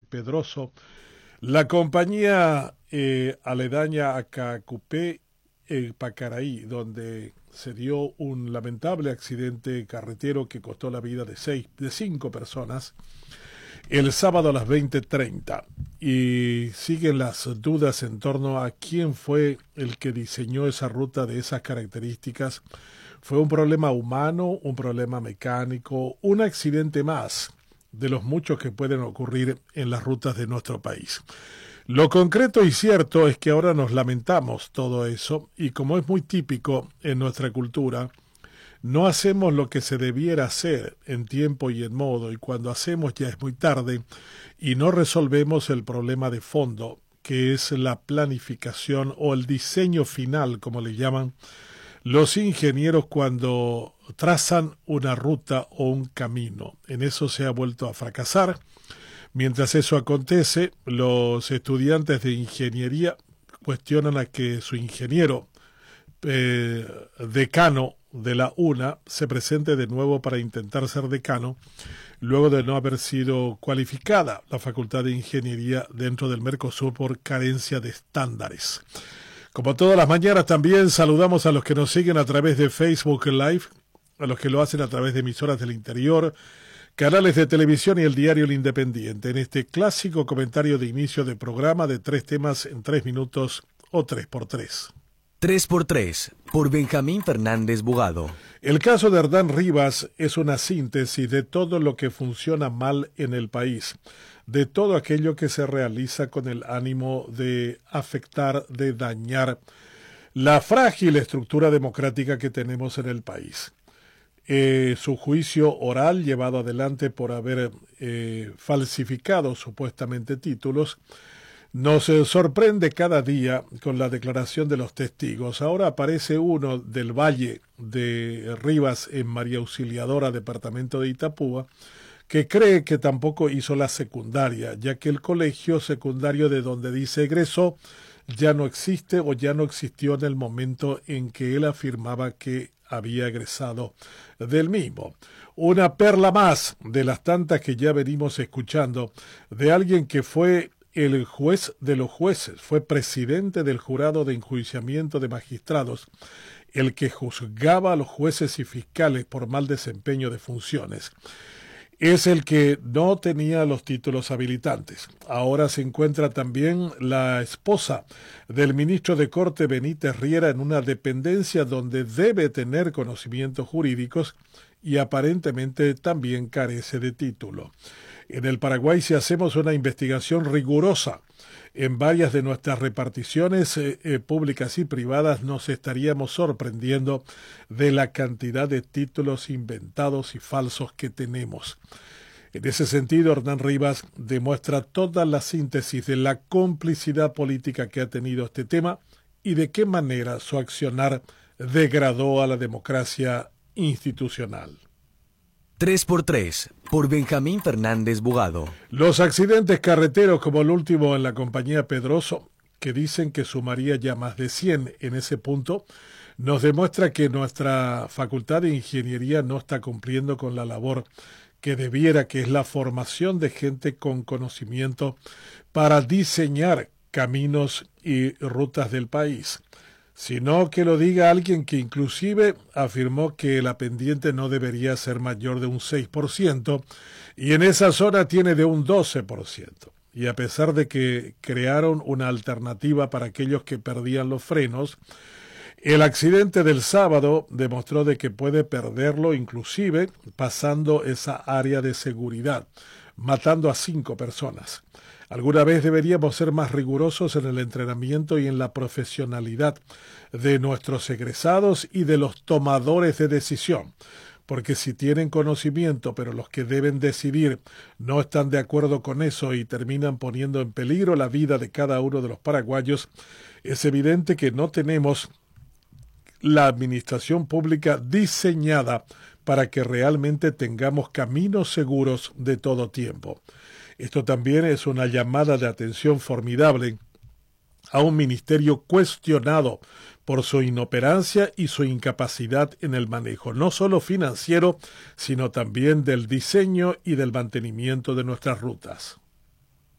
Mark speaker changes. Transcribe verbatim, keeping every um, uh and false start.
Speaker 1: Pedroso, la compañía eh, aledaña a Cacupé, en Pacaraí, donde se dio un lamentable accidente carretero que costó la vida de seis, de cinco personas, el sábado a las veinte treinta. Y siguen las dudas en torno a quién fue el que diseñó esa ruta de esas características. ¿Fue un problema humano, un problema mecánico, un accidente más de los muchos que pueden ocurrir en las rutas de nuestro país? Lo concreto y cierto es que ahora nos lamentamos todo eso y, como es muy típico en nuestra cultura, no hacemos lo que se debiera hacer en tiempo y en modo, y cuando hacemos ya es muy tarde y no resolvemos el problema de fondo, que es la planificación o el diseño final, como le llaman los ingenieros cuando trazan una ruta o un camino. En eso se ha vuelto a fracasar. Mientras eso acontece, los estudiantes de ingeniería cuestionan a que su ingeniero eh, decano de la UNA se presente de nuevo para intentar ser decano, luego de no haber sido cualificada la Facultad de Ingeniería dentro del Mercosur por carencia de estándares. Como todas las mañanas, también saludamos a los que nos siguen a través de Facebook Live, a los que lo hacen a través de emisoras del interior, canales de televisión y el diario El Independiente, en este clásico comentario de inicio de programa de tres temas en tres minutos o tres por tres.
Speaker 2: tres por tres, por Benjamín Fernández Bugado.
Speaker 1: El caso de Hernán Rivas es una síntesis de todo lo que funciona mal en el país, de todo aquello que se realiza con el ánimo de afectar, de dañar la frágil estructura democrática que tenemos en el país. Eh, su juicio oral, llevado adelante por haber eh, falsificado supuestamente títulos, nos eh, sorprende cada día con la declaración de los testigos. Ahora aparece uno del Valle de Rivas en María Auxiliadora, departamento de Itapúa, que cree que tampoco hizo la secundaria, ya que el colegio secundario de donde dice egresó ya no existe o ya no existió en el momento en que él afirmaba que había egresado del mismo. Una perla más de las tantas que ya venimos escuchando de alguien que fue el juez de los jueces, fue presidente del jurado de enjuiciamiento de magistrados, el que juzgaba a los jueces y fiscales por mal desempeño de funciones. Es el que no tenía los títulos habilitantes. Ahora se encuentra también la esposa del ministro de Corte Benítez Riera en una dependencia donde debe tener conocimientos jurídicos y aparentemente también carece de título. En el Paraguay, si hacemos una investigación rigurosa en varias de nuestras reparticiones eh, eh, públicas y privadas, nos estaríamos sorprendiendo de la cantidad de títulos inventados y falsos que tenemos. En ese sentido, Hernán Rivas demuestra toda la síntesis de la complicidad política que ha tenido este tema y de qué manera su accionar degradó a la democracia institucional.
Speaker 2: tres por tres, por Benjamín Fernández Bugado.
Speaker 1: Los accidentes carreteros, como el último en la compañía Pedroso, que dicen que sumaría ya más de cien en ese punto, nos demuestra que nuestra Facultad de Ingeniería no está cumpliendo con la labor que debiera, que es la formación de gente con conocimiento para diseñar caminos y rutas del país, sino que lo diga alguien que inclusive afirmó que la pendiente no debería ser mayor de un seis por ciento y en esa zona tiene de un doce por ciento. Y a pesar de que crearon una alternativa para aquellos que perdían los frenos, el accidente del sábado demostró de que puede perderlo inclusive pasando esa área de seguridad, matando a cinco personas. Alguna vez deberíamos ser más rigurosos en el entrenamiento y en la profesionalidad de nuestros egresados y de los tomadores de decisión, porque si tienen conocimiento, pero los que deben decidir no están de acuerdo con eso y terminan poniendo en peligro la vida de cada uno de los paraguayos, es evidente que no tenemos la administración pública diseñada para que realmente tengamos caminos seguros de todo tiempo. Esto también es una llamada de atención formidable a un ministerio cuestionado por su inoperancia y su incapacidad en el manejo, no solo financiero, sino también del diseño y del mantenimiento de nuestras rutas.